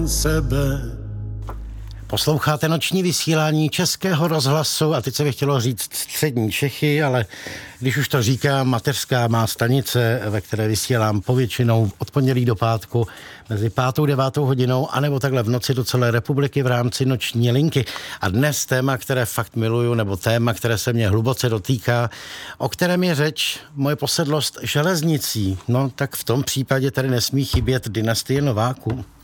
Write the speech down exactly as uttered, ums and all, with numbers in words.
sebe. Posloucháte noční vysílání Českého rozhlasu a teď se bych chtělo říct střední Čechy, ale když už to říkám, mateřská má stanice, ve které vysílám povětšinou od pondělí do pátku mezi pátou, devátou hodinou, anebo takhle v noci do celé republiky v rámci noční linky. A dnes téma, které fakt miluju, nebo téma, které se mě hluboce dotýká, o kterém je řeč, moje posedlost železnicí. No tak v tom případě tady nesmí chybět dynastie Nováků.